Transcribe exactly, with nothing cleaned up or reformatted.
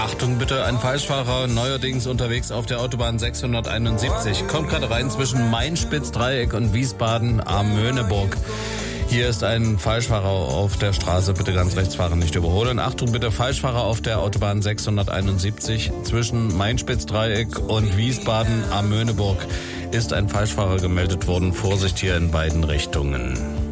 Achtung bitte, ein Falschfahrer, neuerdings unterwegs auf der Autobahn sechshunderteinundsiebzig. Kommt gerade rein zwischen Main-Spitz-Dreieck und Wiesbaden am Möhneburg. Hier ist ein Falschfahrer auf der Straße, bitte ganz rechts fahren, nicht überholen. Achtung bitte, Falschfahrer auf der Autobahn sechshunderteinundsiebzig zwischen Main-Spitz-Dreieck und Wiesbaden am Möhneburg ist ein Falschfahrer gemeldet worden. Vorsicht hier in beiden Richtungen.